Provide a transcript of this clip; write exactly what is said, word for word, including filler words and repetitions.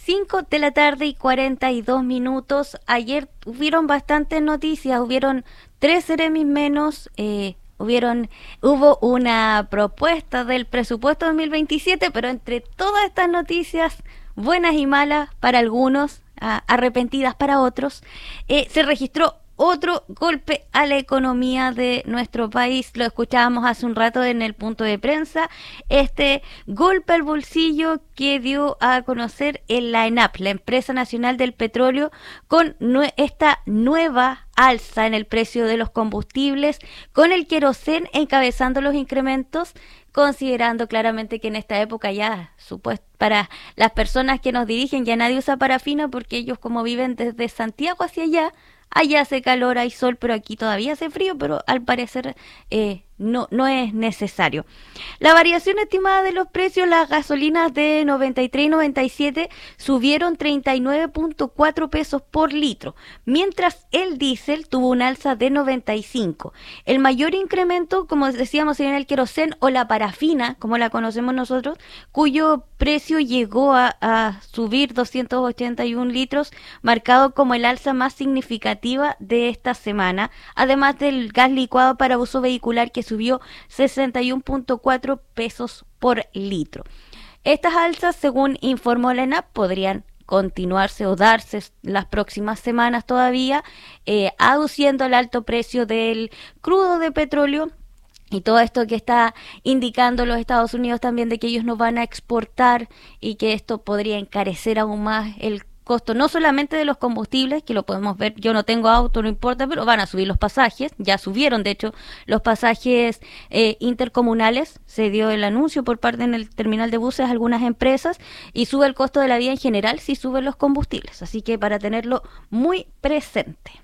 Cinco de la tarde y cuarenta y dos minutos. Ayer hubieron bastantes noticias, hubieron tres seremis menos, eh, hubieron, hubo una propuesta del presupuesto dos mil veintisiete, pero entre todas estas noticias, buenas y malas para algunos, ah, arrepentidas para otros, eh, se registró otro golpe a la economía de nuestro país. Lo escuchábamos hace un rato en el punto de prensa, este golpe al bolsillo que dio a conocer el la ENAP, la Empresa Nacional del Petróleo, con nue- esta nueva alza en el precio de los combustibles, con el querosén encabezando los incrementos, considerando claramente que en esta época ya, supuesto, para las personas que nos dirigen, ya nadie usa parafina porque ellos, como viven desde Santiago hacia allá, allá hace calor, hay sol, pero aquí todavía hace frío, pero al parecer eh, no, no es necesario. La variación estimada de los precios, las gasolinas de noventa y tres y noventa y siete subieron treinta y nueve punto cuatro pesos por litro, mientras el diésel tuvo un alza de noventa y cinco. El mayor incremento, como decíamos, en el querosén o la parafina, como la conocemos nosotros, cuyo precio llegó a, a subir doscientos ochenta y un litros, marcado como el alza más significativa de esta semana, además del gas licuado para uso vehicular que subió sesenta y uno punto cuatro pesos por litro. Estas alzas, según informó la ENAP, podrían continuarse o darse las próximas semanas todavía, eh, aduciendo el alto precio del crudo de petróleo y todo esto que está indicando los Estados Unidos también de que ellos no van a exportar y que esto podría encarecer aún más el costo, no solamente de los combustibles, que lo podemos ver, yo no tengo auto, no importa, pero van a subir los pasajes, ya subieron de hecho los pasajes eh, intercomunales, se dio el anuncio por parte en el terminal de buses a algunas empresas, y sube el costo de la vida en general si suben los combustibles, así que para tenerlo muy presente.